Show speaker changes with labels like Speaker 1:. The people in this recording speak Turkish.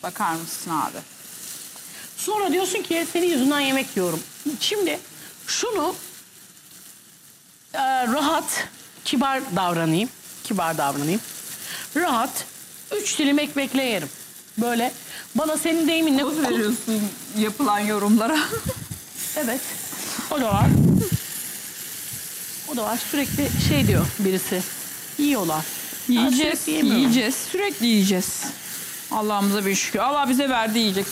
Speaker 1: Bakar mısın abi?
Speaker 2: Sonra diyorsun ki senin yüzünden yemek yiyorum. Şimdi şunu rahat, kibar davranayım. Rahat 3 dilim ekmekle yerim. Böyle bana senin deyiminle...
Speaker 1: Poz veriyorsun yapılan yorumlara.
Speaker 2: Evet. O da var. O da var. Sürekli şey diyor birisi. Yiyorlar.
Speaker 1: Yiyeceğiz,
Speaker 2: sürekli yemiyorum.
Speaker 1: yiyeceğiz. Sürekli yiyeceğiz. Allah'ımıza bir şükür. Allah bize verdi, yiyecek.